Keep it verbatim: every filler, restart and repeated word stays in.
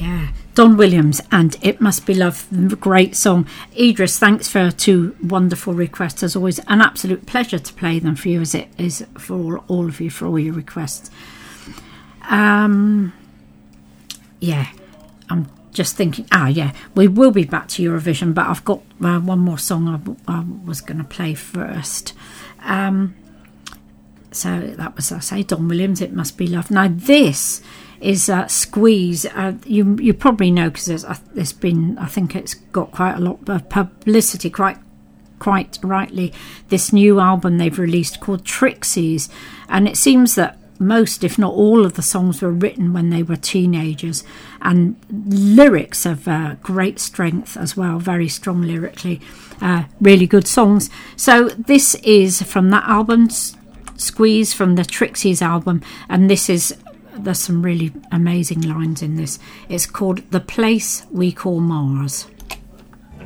Yeah, Don Williams and It Must Be Love, great song. Idris, thanks for two wonderful requests. As always, an absolute pleasure to play them for you, as it is for all, all of you, for all your requests. Um, yeah, I'm just thinking, ah, yeah, we will be back to Eurovision, but I've got uh, one more song I, I was going to play first. Um, so that was, I say, Don Williams, It Must Be Love. Now, this is uh, Squeeze. Uh, you you probably know, because there's, uh, there's been, I think it's got quite a lot of publicity, quite quite rightly, this new album they've released called Trixies. And it seems that most, if not all, of the songs were written when they were teenagers, and lyrics of uh, great strength as well, very strong lyrically, uh, really good songs. So this is from that album, Squeeze, from the Trixies album, and this is, there's some really amazing lines in this. It's called The Place We Call Mars.